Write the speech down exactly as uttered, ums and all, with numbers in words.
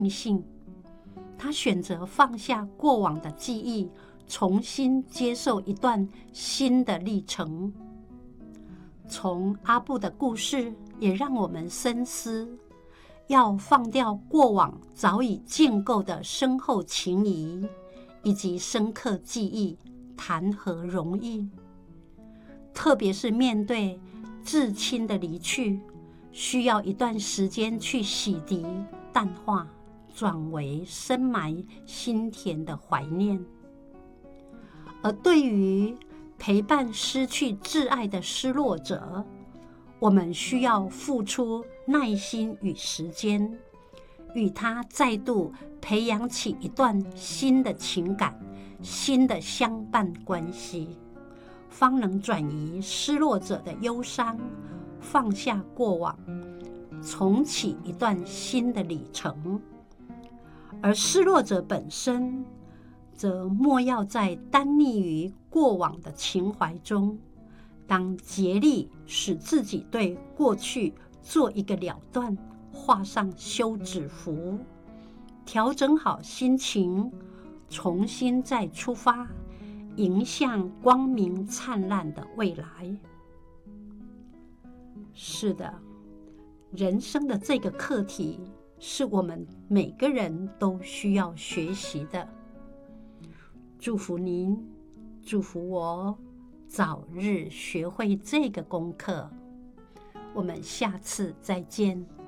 性，他选择放下过往的记忆，重新接受一段新的历程。从阿布的故事也让我们深思，要放掉过往早已建构的深厚情谊以及深刻记忆，谈何容易？特别是面对至亲的离去，需要一段时间去洗涤、淡化，转为深埋心田的怀念。而对于陪伴失去挚爱的失落者，我们需要付出耐心与时间，与他再度培养起一段新的情感、新的相伴关系，方能转移失落者的忧伤，放下过往，重启一段新的里程。而失落者本身则莫要在单溺于过往的情怀中，当竭力使自己对过去做一个了断，画上休止符，调整好心情，重新再出发，迎向光明灿烂的未来。是的，人生的这个课题是我们每个人都需要学习的。祝福您，祝福我，早日学会这个功课。我们下次再见。